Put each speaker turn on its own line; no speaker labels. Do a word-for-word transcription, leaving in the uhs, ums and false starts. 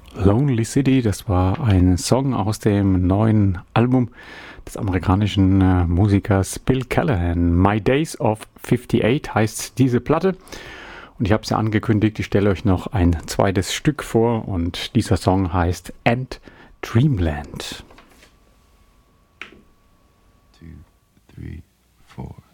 Lonely City, das war ein Song aus dem neuen Album des amerikanischen äh, Musikers Bill Callahan. My Days of fifty-eight heißt diese Platte. Und ich habe es ja angekündigt, ich stelle euch noch ein zweites Stück vor und dieser Song heißt End Dreamland.
Two, three, four.